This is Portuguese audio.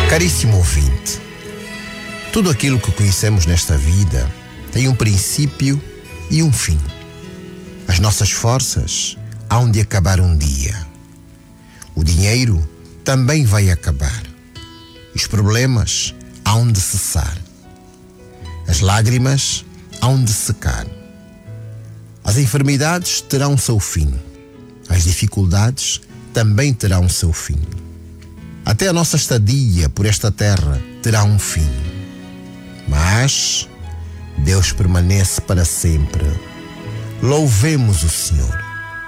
Caríssimo ouvinte, tudo aquilo que conhecemos nesta vida tem um princípio e um fim. As nossas forças hão de acabar um dia. O dinheiro também vai acabar. Os problemas hão de cessar. As lágrimas hão de secar. As enfermidades terão seu fim. As dificuldades também terão seu fim. Até a nossa estadia por esta terra terá um fim. Mas Deus permanece para sempre. Louvemos o Senhor.